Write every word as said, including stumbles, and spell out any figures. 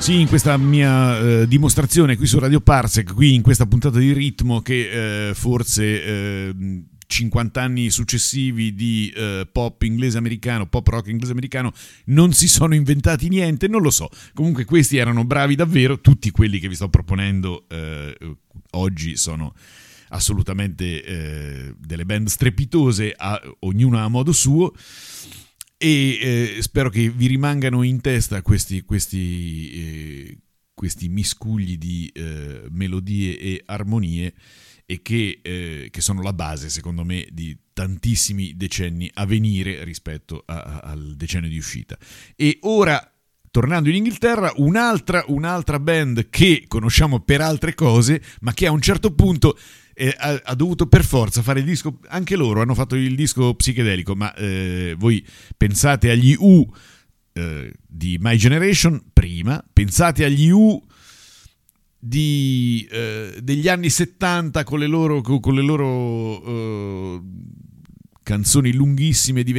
Sì, in questa mia eh, dimostrazione qui su Radio Parsec, qui in questa puntata di Ritmo che eh, forse eh, cinquanta anni successivi di eh, pop inglese americano, pop rock inglese americano non si sono inventati niente, non lo so. Comunque questi erano bravi davvero, tutti quelli che vi sto proponendo eh, oggi sono assolutamente eh, delle band strepitose, a, ognuna a modo suo. E eh, spero che vi rimangano in testa questi, questi, eh, questi miscugli di eh, melodie e armonie e che, eh, che sono la base, secondo me, di tantissimi decenni a venire rispetto a, a, al decennio di uscita. E ora, tornando in Inghilterra, un'altra, un'altra band che conosciamo per altre cose, ma che a un certo punto eh, ha, ha dovuto per forza fare il disco. Anche loro hanno fatto il disco psichedelico, ma eh, voi pensate agli U eh, di My Generation prima, pensate agli U di, eh, degli anni settanta con le loro, con le loro eh, canzoni lunghissime